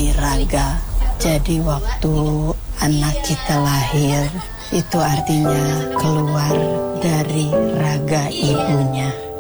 dari raga. Jadi waktu anak kita lahir, itu artinya keluar dari raga ibunya.